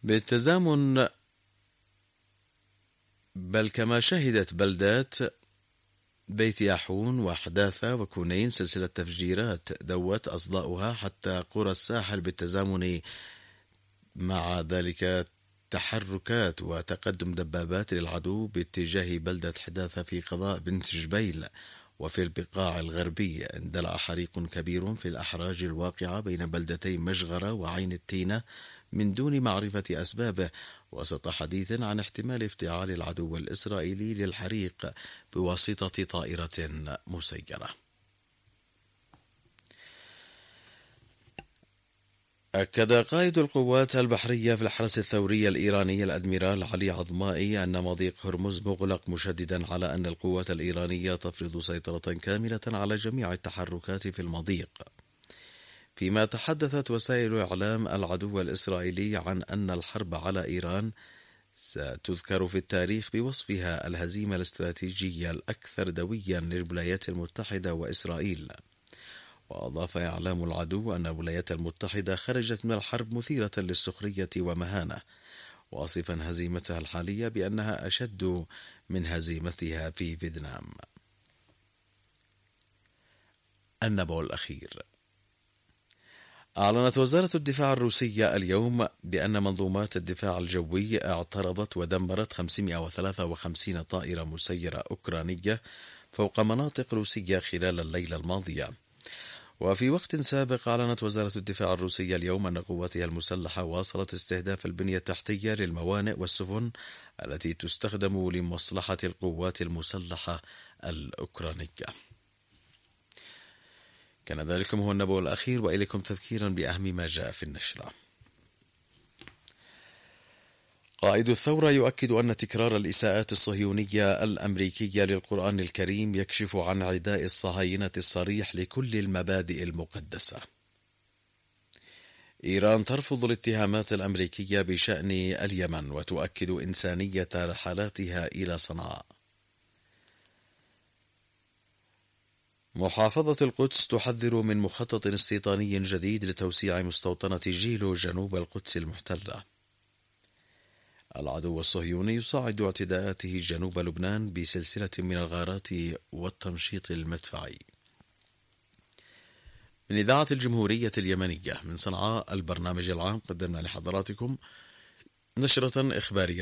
بالتزامن بل كما شهدت بلدات بيت ياحون وحداثة وكونين سلسلة تفجيرات دوت أصداؤها حتى قرى الساحل، بالتزامن مع ذلك تحركات وتقدم دبابات للعدو باتجاه بلدة حداثة في قضاء بنت جبيل. وفي البقاع الغربي اندلع حريق كبير في الأحراج الواقعة بين بلدتي مجغرة وعين التينة من دون معرفة أسبابه، وسط حديث عن احتمال افتعال العدو الإسرائيلي للحريق بواسطة طائرة مسيرة. أكد قائد القوات البحرية في الحرس الثوري الإيراني الأدميرال علي عظمائي أن مضيق هرمز مغلق، مشددا على أن القوات الإيرانية تفرض سيطرة كاملة على جميع التحركات في المضيق. فيما تحدثت وسائل إعلام العدو الإسرائيلي عن أن الحرب على إيران ستذكر في التاريخ بوصفها الهزيمة الاستراتيجية الأكثر دويا للولايات المتحدة وإسرائيل. وأضاف إعلام العدو أن الولايات المتحدة خرجت من الحرب مثيرة للسخرية ومهانة، واصفا هزيمتها الحالية بأنها أشد من هزيمتها في فيتنام. النبأ الأخير. أعلنت وزارة الدفاع الروسية اليوم بأن منظومات الدفاع الجوي اعترضت ودمرت 553 طائرة مسيرة أوكرانية فوق مناطق روسية خلال الليلة الماضية. وفي وقت سابق أعلنت وزارة الدفاع الروسية اليوم أن قواتها المسلحة واصلت استهداف البنية التحتية للموانئ والسفن التي تستخدم لمصلحة القوات المسلحة الأوكرانية. كان ذلكم هو النبأ الأخير، وإليكم تذكيرا بأهم ما جاء في النشرة. قائد الثورة يؤكد أن تكرار الإساءات الصهيونية الأمريكية للقرآن الكريم يكشف عن عداء الصهاينة الصريح لكل المبادئ المقدسة. إيران ترفض الاتهامات الأمريكية بشأن اليمن وتؤكد إنسانية رحلاتها إلى صنعاء. محافظة القدس تحذر من مخطط استيطاني جديد لتوسيع مستوطنة جيلو جنوب القدس المحتلة. العدو الصهيوني يصعد اعتداءاته جنوب لبنان بسلسلة من الغارات والتمشيط المدفعي. من إذاعة الجمهورية اليمنية من صنعاء، البرنامج العام، قدمنا لحضراتكم نشرة إخبارية